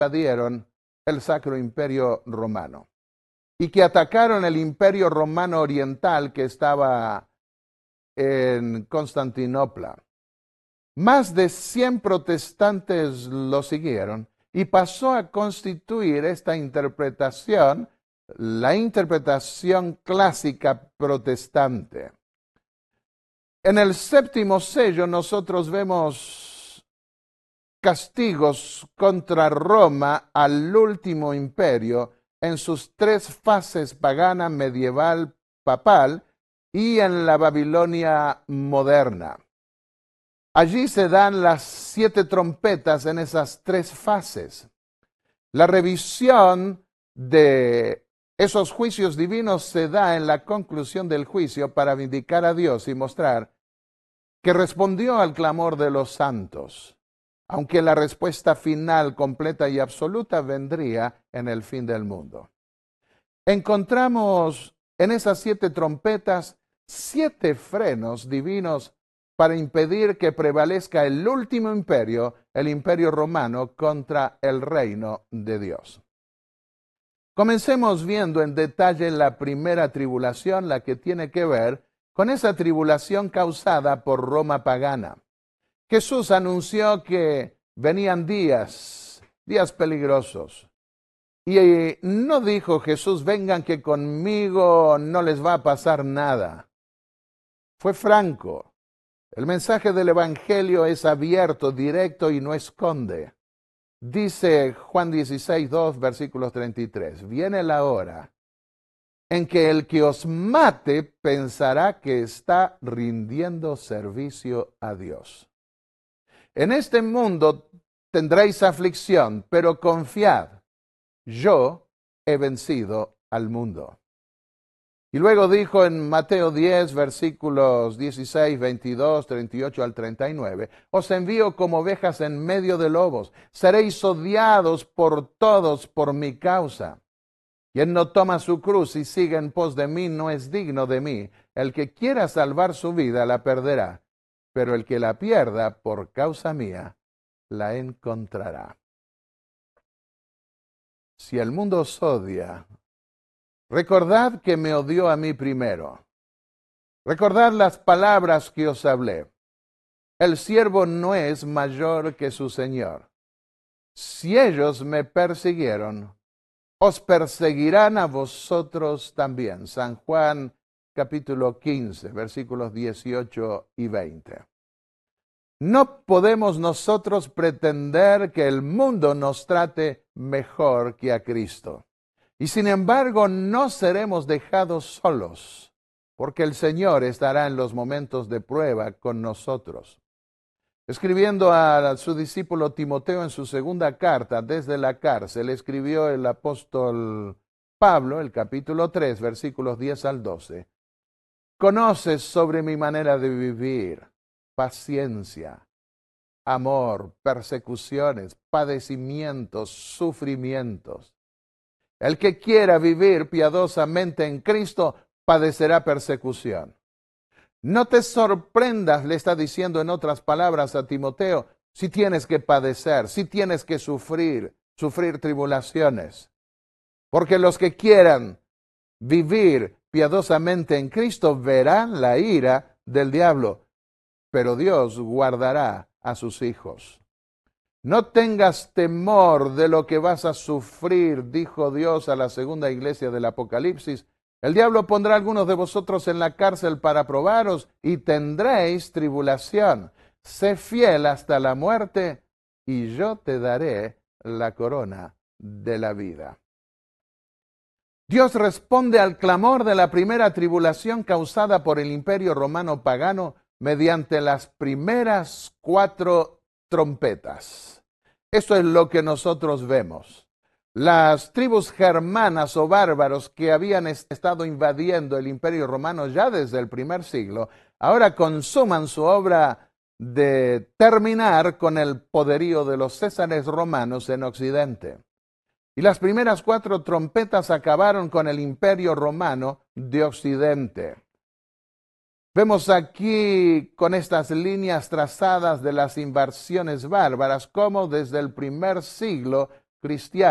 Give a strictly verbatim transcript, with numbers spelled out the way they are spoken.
invadieron el Sacro Imperio Romano y que atacaron el Imperio Romano Oriental que estaba en Constantinopla. Más de cien protestantes lo siguieron y pasó a constituir esta interpretación, la interpretación clásica protestante. En el séptimo sello nosotros vemos castigos contra Roma al último imperio en sus tres fases pagana, medieval, papal y en la Babilonia moderna. Allí se dan las siete trompetas en esas tres fases. La revisión de esos juicios divinos se da en la conclusión del juicio para vindicar a Dios y mostrar que respondió al clamor de los santos, aunque la respuesta final, completa y absoluta vendría en el fin del mundo. Encontramos en esas siete trompetas siete frenos divinos para impedir que prevalezca el último imperio, el imperio romano, contra el reino de Dios. Comencemos viendo en detalle la primera tribulación, la que tiene que ver con esa tribulación causada por Roma pagana. Jesús anunció que venían días, días peligrosos. Y no dijo Jesús, vengan que conmigo no les va a pasar nada. Fue franco. El mensaje del Evangelio es abierto, directo y no esconde. Dice Juan dieciséis, dos, versículos treinta y tres. Viene la hora en que el que os mate pensará que está rindiendo servicio a Dios. En este mundo tendréis aflicción, pero confiad, yo he vencido al mundo. Y luego dijo en Mateo diez, versículos dieciséis, veintidós, treinta y ocho al treinta y nueve, os envío como ovejas en medio de lobos, seréis odiados por todos por mi causa. Quien no toma su cruz y sigue en pos de mí no es digno de mí. El que quiera salvar su vida la perderá, pero el que la pierda por causa mía la encontrará. Si el mundo os odia, recordad que me odió a mí primero. Recordad las palabras que os hablé. El siervo no es mayor que su señor. Si ellos me persiguieron, os perseguirán a vosotros también. San Juan capítulo quince, versículos dieciocho y veinte. No podemos nosotros pretender que el mundo nos trate mejor que a Cristo. Y sin embargo, no seremos dejados solos, porque el Señor estará en los momentos de prueba con nosotros. Escribiendo a su discípulo Timoteo en su segunda carta desde la cárcel, escribió el apóstol Pablo, el capítulo tres, versículos diez al doce. Conoces sobre mi manera de vivir, paciencia, amor, persecuciones, padecimientos, sufrimientos. El que quiera vivir piadosamente en Cristo padecerá persecución. No te sorprendas, le está diciendo en otras palabras a Timoteo, si tienes que padecer, si tienes que sufrir, sufrir tribulaciones. Porque los que quieran vivir piadosamente en Cristo verán la ira del diablo, pero Dios guardará a sus hijos. No tengas temor de lo que vas a sufrir, dijo Dios a la segunda iglesia del Apocalipsis. El diablo pondrá a algunos de vosotros en la cárcel para probaros y tendréis tribulación. Sé fiel hasta la muerte y yo te daré la corona de la vida. Dios responde al clamor de la primera tribulación causada por el imperio romano pagano mediante las primeras cuatro trompetas. Eso es lo que nosotros vemos. Las tribus germanas o bárbaros que habían estado invadiendo el imperio romano ya desde el primer siglo, ahora consuman su obra de terminar con el poderío de los césares romanos en Occidente. Y las primeras cuatro trompetas acabaron con el imperio romano de Occidente. Vemos aquí con estas líneas trazadas de las invasiones bárbaras cómo desde el primer siglo cristiano.